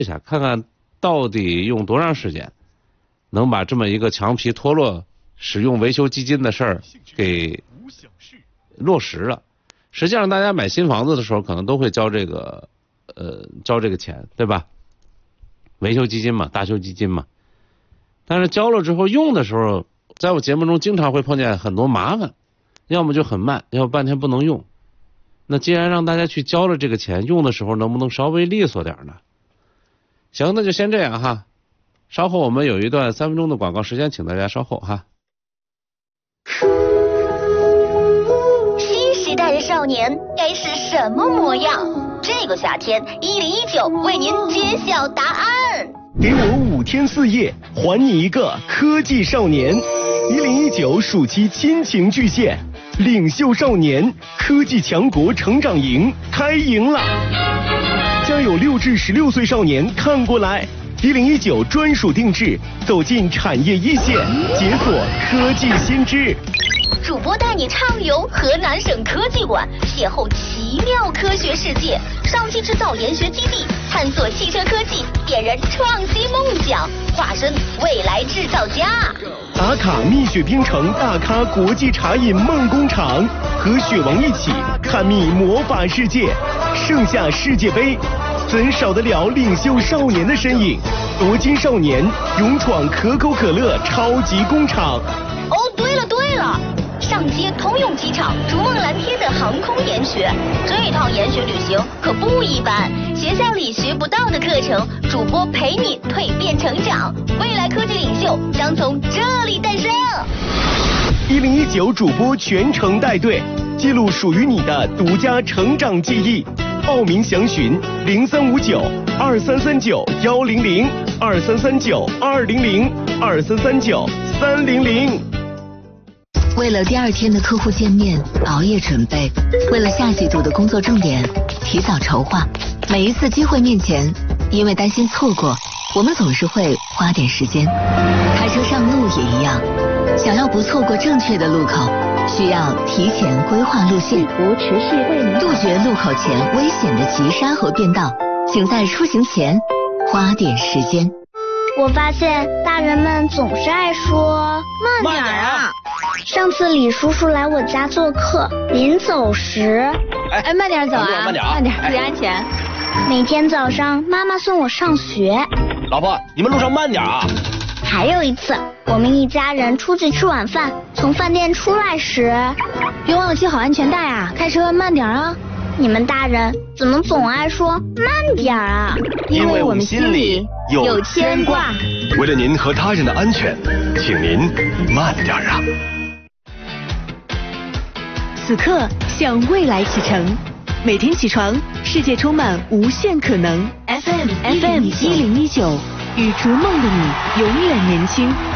一下，看看到底用多长时间能把这么一个墙皮脱落使用维修基金的事儿给落实了。实际上大家买新房子的时候可能都会交这个钱，对吧？维修基金嘛，大修基金嘛。但是交了之后用的时候，在我节目中经常会碰见很多麻烦，要么就很慢，要么半天不能用。那既然让大家去交了这个钱，用的时候能不能稍微利索点呢？行，那就先这样哈。稍后我们有一段3分钟的广告时间，请大家稍后哈。 新时代的少年该是什么模样？这个夏天，1019为您揭晓答案。 给我5天4夜，还你一个科技少年。1019暑期亲情巨献，领袖少年科技强国成长营开营了，将有6至16岁少年看过来。1019专属定制，走进产业一线，解锁科技新知。 主播带你畅游河南省科技馆，邂逅奇妙科学世界；上汽制造研学基地，探索汽车科技，点燃创新梦想，化身未来制造家。 打卡蜜雪冰城大咖国际茶饮梦工厂，和雪王一起探秘魔法世界。盛夏世界杯，怎少得了领袖少年的身影？夺金少年勇闯可口可乐超级工厂。 哦，对了，上接通用机场，逐梦蓝天的航空研学，这一趟研学旅行可不一般，学校里学不到的课程，主播陪你蜕变成长，未来科技领袖将从这里诞生。 1019主播全程带队，记录属于你的独家成长记忆。报名详询0359-2339-100，2339-200，2339-300。 为了第2天的客户见面熬夜准备，为了下季度的工作重点提早筹划。每一次机会面前，因为担心错过，我们总是会花点时间。开车上路也一样，想要不错过正确的路口，需要提前规划路线，杜绝路口前危险的急刹和变道。请在出行前花点时间。 我发现大人们总是爱说慢点啊。上次李叔叔来我家做客，临走时， 慢点走啊，慢点，注意安全。 每天早上妈妈送我上学。 老婆，你们路上慢点啊。 还有一次，我们一家人出去吃晚饭，从饭店出来时， 别忘了系好安全带啊，开车慢点啊。 你们大人怎么总爱说慢点啊？ 因为我们心里有牵挂。 为了您和他人的安全，请您慢点啊。 此刻向未来启程，每天起床，世界充满无限可能。FM 1019，与逐梦的你永远年轻。